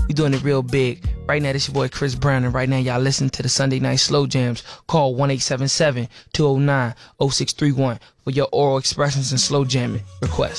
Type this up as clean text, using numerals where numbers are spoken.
We doing it real big. Right now, this your boy Chris Brown, and right now y'all listen to the Sunday Night Slow Jams. Call 1-877-209-0631 for your oral expressions and slow jamming requests.